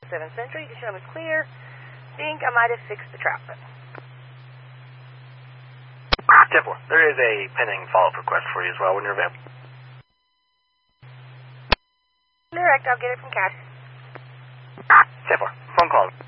7 Central, you can show them it's clear. Think I might have fixed the traffic. 10-4, there is a pending follow-up request for you as well when you're available. Direct, I'll get it from Cash. 10-4, phone call.